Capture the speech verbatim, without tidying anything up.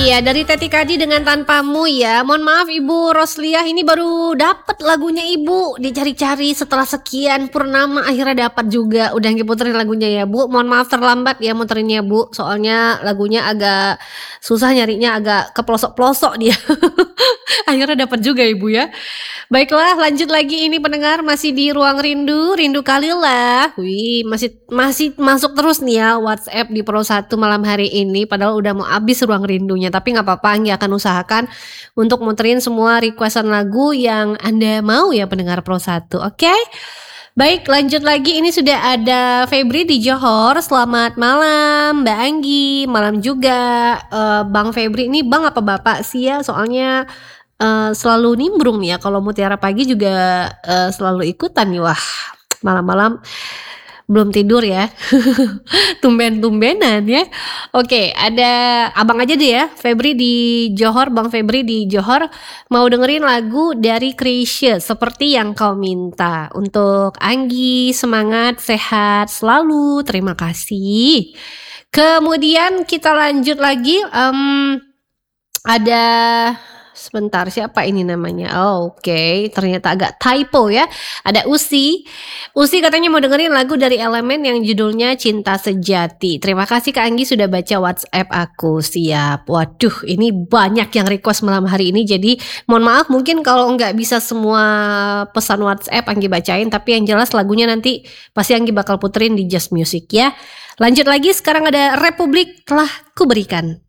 Iya, dari Teti Kadi dengan Tanpamu ya. Mohon maaf Ibu Rosliah, ini baru dapat lagunya Ibu. Dicari-cari setelah sekian purnama akhirnya dapat juga. Udah Anggi puterin lagunya ya Bu. Mohon maaf terlambat ya muterinnya Bu. Soalnya lagunya agak susah nyarinya, agak ke pelosok-pelosok dia. Akhirnya dapat juga Ibu ya. Baiklah, lanjut lagi ini pendengar masih di Ruang Rindu, Rindu Kalilah. Wih, masih masih masuk terus nih ya WhatsApp di Pro satu malam hari ini. Padahal udah mau habis Ruang Rindunya, tapi nggak apa-apa, Anggi akan usahakan untuk muterin semua requestan lagu yang Anda mau ya pendengar Pro satu. Oke? Okay? Baik, lanjut lagi. Ini sudah ada Febri di Johor. Selamat malam Mbak Anggi. Malam juga uh, Bang Febri. Ini Bang apa Bapak sih ya? Soalnya Uh, selalu nimbrung nih ya, kalau Mutiara Pagi juga uh, selalu ikutan nih. Wah, malam-malam belum tidur ya. Tumben-tumbenan ya. Oke, ada abang aja deh ya, Febri di Johor. Bang Febri di Johor mau dengerin lagu dari Krisya, Seperti Yang Kau Minta. Untuk Anggi, semangat, sehat selalu, terima kasih. Kemudian kita lanjut lagi, um, ada sebentar, siapa ini namanya? Oh, oke, okay. Ternyata agak typo ya. Ada Usi. Usi katanya mau dengerin lagu dari Elemen yang judulnya Cinta Sejati. Terima kasih Kak Anggi sudah baca WhatsApp aku. Siap. Waduh, ini banyak yang request malam hari ini. Jadi mohon maaf mungkin kalau nggak bisa semua pesan WhatsApp Anggi bacain, tapi yang jelas lagunya nanti pasti Anggi bakal puterin di Just Music ya. Lanjut lagi, sekarang ada Republik Telah Kuberikan.